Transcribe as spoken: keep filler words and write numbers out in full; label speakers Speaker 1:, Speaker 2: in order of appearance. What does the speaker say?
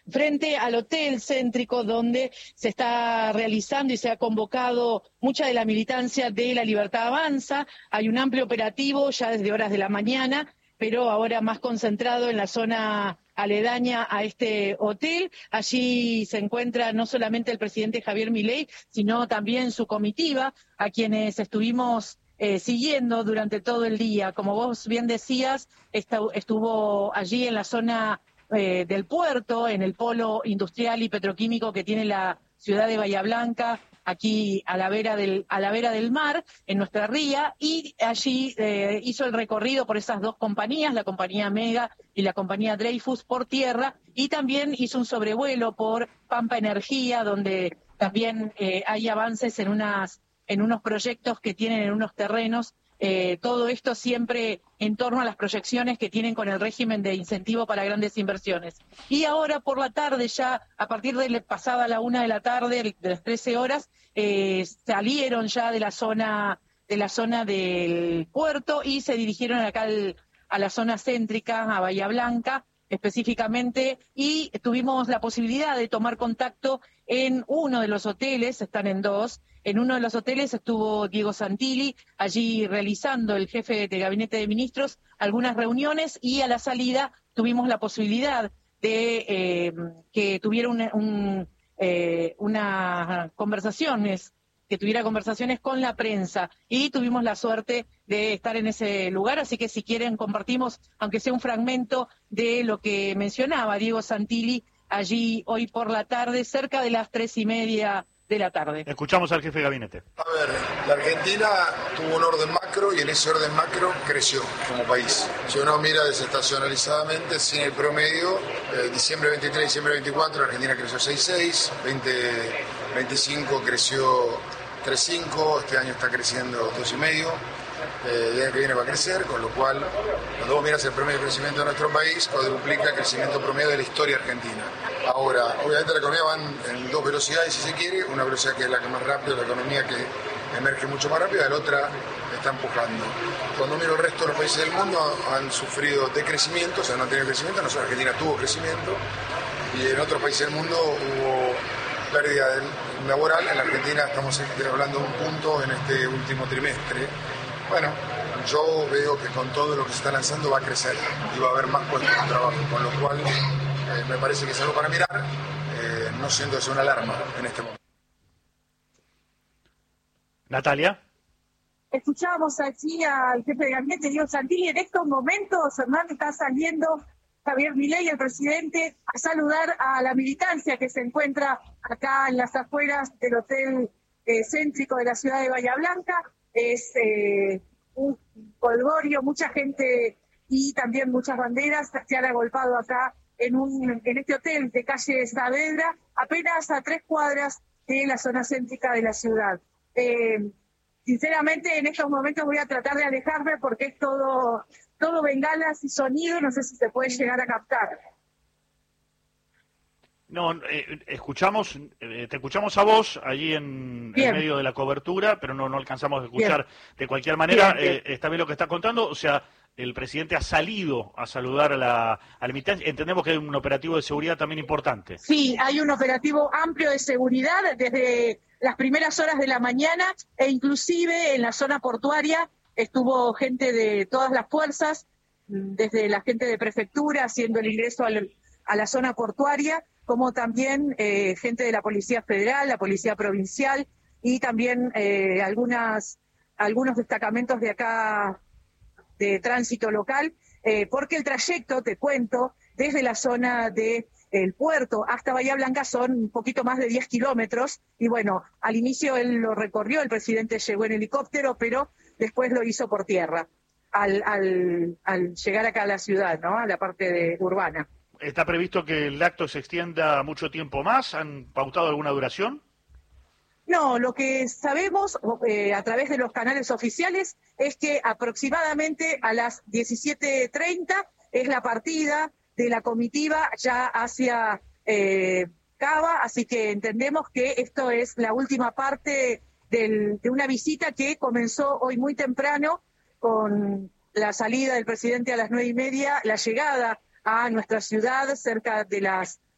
Speaker 1: frente al Hotel Céntrico, donde se está realizando y se ha convocado mucha de la militancia de La Libertad Avanza. Hay un amplio operativo ya desde horas de la mañana, pero ahora más concentrado en la zona aledaña a este hotel. Allí se encuentra no solamente el presidente Javier Milei, sino también su comitiva, a quienes estuvimos eh, siguiendo durante todo el día. Como vos bien decías, estuvo allí en la zona eh, del puerto, en el polo industrial y petroquímico que tiene la ciudad de Bahía Blanca, aquí a la vera del, a la vera del mar, en nuestra ría, y allí eh, hizo el recorrido por esas dos compañías, la compañía Mega y la compañía Dreyfus, por tierra, y también hizo un sobrevuelo por Pampa Energía, donde también eh, hay avances en unas en unos proyectos que tienen en unos terrenos. Eh, todo esto siempre en torno a las proyecciones que tienen con el régimen de incentivo para grandes inversiones. Y ahora por la tarde, ya a partir de pasada la una de la tarde, de las trece horas, eh, salieron ya de la zona de la zona del puerto y se dirigieron acá al, a la zona céntrica, a Bahía Blanca específicamente, y tuvimos la posibilidad de tomar contacto en uno de los hoteles, están en dos. En uno de los hoteles estuvo Diego Santilli, allí realizando, el jefe de gabinete de ministros, algunas reuniones, y a la salida tuvimos la posibilidad de eh, que tuviera una, un, eh, una conversaciones, que tuviera conversaciones con la prensa, y tuvimos la suerte de estar en ese lugar, así que si quieren compartimos, aunque sea un fragmento de lo que mencionaba Diego Santilli allí hoy por la tarde, cerca de las tres y media de la tarde.
Speaker 2: Escuchamos al jefe de gabinete.
Speaker 3: A ver, la Argentina tuvo un orden macro y en ese orden macro creció como país. Si uno mira desestacionalizadamente, sin el promedio, eh, diciembre veintitrés, diciembre veinticuatro, la Argentina creció seis coma seis, veinte veinticinco creció tres coma cinco, este año está creciendo dos coma cinco. Eh, el año que viene va a crecer, con lo cual, cuando vos miras el promedio de crecimiento de nuestro país, cuadruplica el crecimiento promedio de la historia argentina. Ahora, obviamente la economía va en, en dos velocidades, si se quiere, una velocidad que es la que más rápido, la economía que emerge mucho más rápido, y la otra está empujando. Cuando miro el resto de los países del mundo, han sufrido decrecimiento, o sea, no han tenido crecimiento, nosotros Argentina tuvo crecimiento, y en otros países del mundo hubo pérdida laboral. En la Argentina estamos hablando de un punto en este último trimestre. Bueno, yo veo que con todo lo que se está lanzando va a crecer y va a haber más puestos de trabajo, con lo cual eh, me parece que es algo para mirar, eh, no siendo eso una alarma en este momento.
Speaker 2: Natalia.
Speaker 4: Escuchábamos aquí al jefe de gabinete, Diego Santilli. En estos momentos, Hernán, está saliendo Javier Milei, el presidente, a saludar a la militancia que se encuentra acá en las afueras del Hotel eh, Céntrico de la ciudad de Bahía Blanca. Es eh, un colgorio, mucha gente y también muchas banderas se han agolpado acá en un en este hotel de calle Saavedra, apenas a tres cuadras de la zona céntrica de la ciudad. Eh, sinceramente, en estos momentos voy a tratar de alejarme porque es todo, todo bengalas y sonido, no sé si se puede llegar a captar.
Speaker 2: No, eh, escuchamos, eh, te escuchamos a vos allí en, en medio de la cobertura, pero no, no alcanzamos a escuchar. Bien. De cualquier manera, bien, bien. Eh, está bien lo que está contando, o sea, el presidente ha salido a saludar a la, a la militancia. Entendemos que hay un operativo de seguridad también importante.
Speaker 4: Sí, hay un operativo amplio de seguridad desde las primeras horas de la mañana, e inclusive en la zona portuaria estuvo gente de todas las fuerzas, desde la gente de prefectura haciendo el ingreso al, a la zona portuaria, como también eh, gente de la Policía Federal, la Policía Provincial y también eh, algunas algunos destacamentos de acá de tránsito local, eh, porque el trayecto, te cuento, desde la zona del puerto hasta Bahía Blanca son un poquito más de diez kilómetros, y bueno, al inicio él lo recorrió, el presidente llegó en helicóptero, pero después lo hizo por tierra, al, al, al llegar acá a la ciudad, ¿no? A la parte de, urbana.
Speaker 2: ¿Está previsto que el acto se extienda mucho tiempo más? ¿Han pautado alguna duración?
Speaker 4: No, lo que sabemos eh, a través de los canales oficiales es que aproximadamente a las diecisiete treinta es la partida de la comitiva ya hacia eh, Cava, así que entendemos que esto es la última parte del, de una visita que comenzó hoy muy temprano con la salida del presidente a las nueve y media, la llegada a nuestra ciudad cerca de las